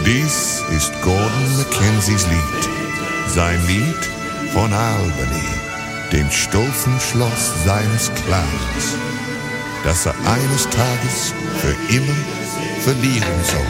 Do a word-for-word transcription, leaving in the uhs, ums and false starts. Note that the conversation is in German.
Dies ist Gordon Mackenzies Lied. Sein Lied von Albany, dem stolzen Schloss seines Clans, das er eines Tages für immer verlieren soll.